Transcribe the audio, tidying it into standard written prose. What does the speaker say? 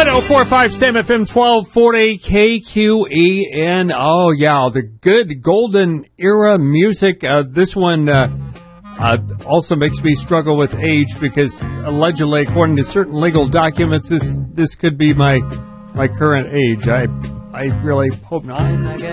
104.5 Sam FM 1240 KQEN. Oh, yeah, the good golden era music. This one also makes me struggle with age because allegedly, according to certain legal documents, this could be my current age. I really hope not.